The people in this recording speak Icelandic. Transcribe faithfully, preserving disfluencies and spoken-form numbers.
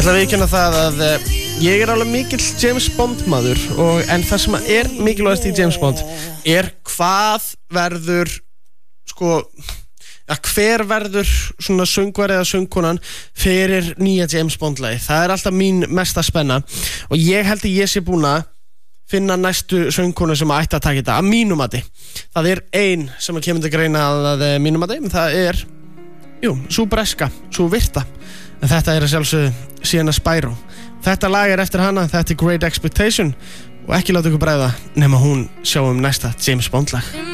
Það viðurkenna það að uh, ég er alveg mikill James Bond maður og, en það sem er mikilvægast í James Bond er hvað verður sko að hver verður svona söngvari eða söngkonan fyrir nýja James Bond lagi. Það er alltaf mín mesta spenna og ég held að ég sé búin að finna næstu söngkonu sem ætti að taka þetta að mínum mati. Það er ein sem er kemur til greina að mínum mati, það er jú, sú breska, sú virta. En þetta er að sjálfsögðu Sienna Spyro. Þetta lag er eftir hana, þetta er Great Expectation og ekki láta ykkur bregða nema hún sjá um næsta James Bond lag.